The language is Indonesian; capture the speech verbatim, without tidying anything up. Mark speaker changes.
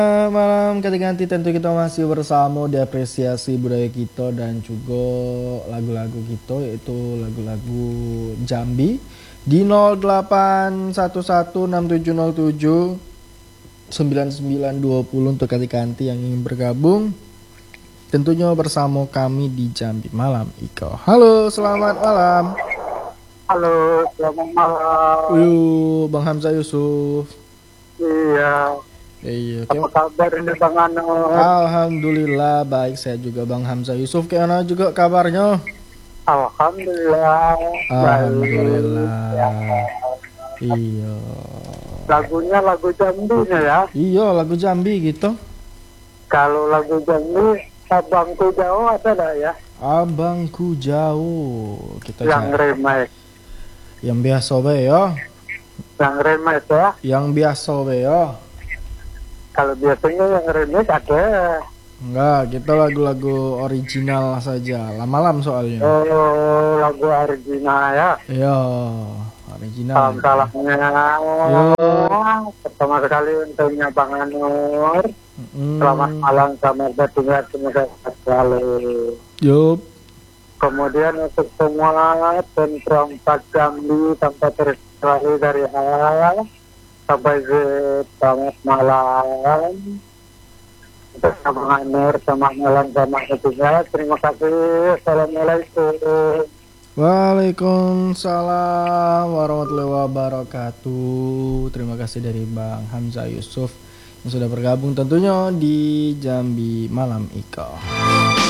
Speaker 1: Malam ganti-ganti tentu kita masih bersama di apresiasi budaya kita dan juga lagu-lagu kita, yaitu lagu-lagu Jambi di nol delapan satu satu enam tujuh nol tujuh sembilan sembilan dua nol untuk ganti-ganti yang ingin bergabung tentunya bersama kami di Jambi Malam Iko. Halo, selamat malam.
Speaker 2: Halo, selamat malam.
Speaker 1: Uyuh, Bang Hamzah Yusuf.
Speaker 2: Iya.
Speaker 1: Iya,
Speaker 2: Apa kabar ini Bang Anor?
Speaker 1: Alhamdulillah baik, saya juga Bang Hamzah Yusuf. Gimana juga kabarnya?
Speaker 2: Alhamdulillah.
Speaker 1: Alhamdulillah.
Speaker 2: Baik.
Speaker 1: Iya.
Speaker 2: Lagunya lagu Jambi ya?
Speaker 1: Iya, lagu Jambi gitu.
Speaker 2: Kalau lagu Jambi, Abangku Jauh ada enggak ya?
Speaker 1: Abangku Jauh. Kita
Speaker 2: yang
Speaker 1: cari.
Speaker 2: remake.
Speaker 1: Yang biasa be ya.
Speaker 2: Yang remake ya?
Speaker 1: Yang biasa be ya.
Speaker 2: Kalau biasanya yang remake ada.
Speaker 1: Enggak, kita lagu-lagu original saja. Lama-lam soalnya.
Speaker 2: Oh, lagu original ya?
Speaker 1: Iya, original.
Speaker 2: Salam salahnya.
Speaker 1: Yo.
Speaker 2: Pertama sekali untuknya Bang Anur.
Speaker 1: Mm.
Speaker 2: Selamat malam, selamat bertingkat, semoga sehat selalu.
Speaker 1: Yup.
Speaker 2: Kemudian untuk semua tim perempat Jambi tanpa terkecuali dari A sampai Z, selamat malam. Untuk Bang Anur, selamat malam, selamat bertingkat. Terima kasih. Assalamualaikum.
Speaker 1: Waalaikumsalam warahmatullahi wabarakatuh. Terima kasih dari Bang Hamzah Yusuf yang sudah bergabung tentunya di Jambi Malam Iko.